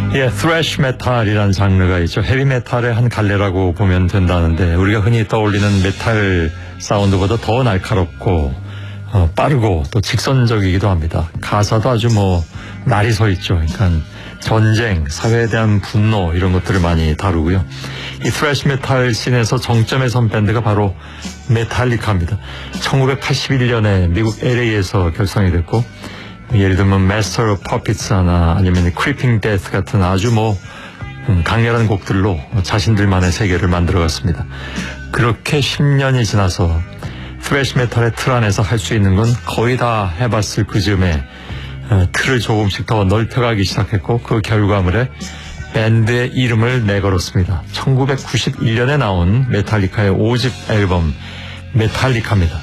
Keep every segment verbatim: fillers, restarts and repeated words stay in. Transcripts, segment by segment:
예, thrash 메탈이라는 장르가 있죠. 헤비 메탈의 한 갈래라고 보면 된다는데 우리가 흔히 떠올리는 메탈 사운드보다 더 날카롭고 어, 빠르고 또 직선적이기도 합니다. 가사도 아주 뭐 날이 서 있죠. 그러니까 전쟁, 사회에 대한 분노 이런 것들을 많이 다루고요. 이 thrash 메탈 씬에서 정점에 선 밴드가 바로 메탈리카입니다. 천구백팔십일 년에 미국 엘에이에서 결성이 됐고 예를 들면 Master of Puppets 하나 아니면 Creeping Death 같은 아주 뭐 음, 강렬한 곡들로 자신들만의 세계를 만들어갔습니다. 그렇게 십 년이 지나서 thrash 메탈의 틀 안에서 할 수 있는 건 거의 다 해봤을 그 즈음에 어, 틀을 조금씩 더 넓혀가기 시작했고 그 결과물에 밴드의 이름을 내걸었습니다. 천구백구십일 년에 나온 메탈리카의 오 집 앨범 메탈리카입니다.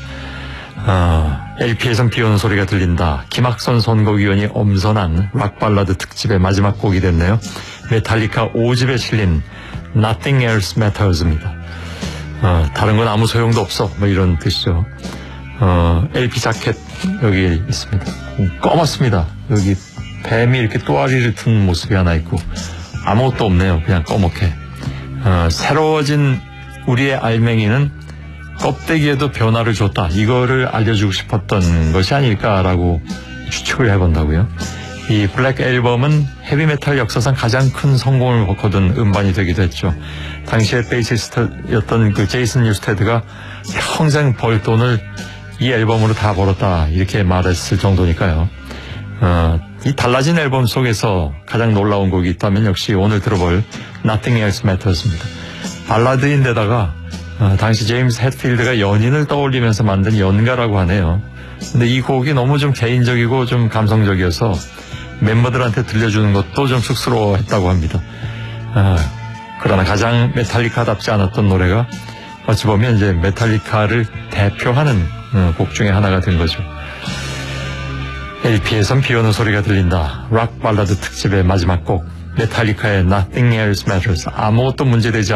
어, 엘피에선 비오는 소리가 들린다. 김학선 선곡위원이 엄선한 락발라드 특집의 마지막 곡이 됐네요. 메탈리카 오 집에 실린 Nothing Else Matters입니다. 어, 다른 건 아무 소용도 없어 뭐 이런 뜻이죠. 어, 엘피 자켓 여기 있습니다. 검었습니다. 여기 뱀이 이렇게 또아리를 튼 모습이 하나 있고 아무것도 없네요. 그냥 꺼멓게. 어, 새로워진 우리의 알맹이는 껍데기에도 변화를 줬다. 이거를 알려주고 싶었던 것이 아닐까라고 추측을 해본다고요. 이 블랙 앨범은 헤비메탈 역사상 가장 큰 성공을 거둔 음반이 되기도 했죠. 당시에 베이시스트였던 그 제이슨 뉴스테드가 평생 벌 돈을 이 앨범으로 다 벌었다 이렇게 말했을 정도니까요. 어, 이 달라진 앨범 속에서 가장 놀라운 곡이 있다면 역시 오늘 들어볼 Nothing Else Matters입니다. 발라드인데다가 어, 당시 제임스 햇필드가 연인을 떠올리면서 만든 연가라고 하네요. 근데 이 곡이 너무 좀 개인적이고 좀 감성적이어서 멤버들한테 들려주는 것도 좀 쑥스러워했다고 합니다. 어, 그러나 가장 메탈리카답지 않았던 노래가 어찌 보면 이제 메탈리카를 대표하는 어, 곡 중에 하나가 된 거죠. 엘피에선 비오는 소리가 들린다. 락 발라드 특집의 마지막 곡 메탈리카의 Nothing Else Matters. 아무것도 문제되지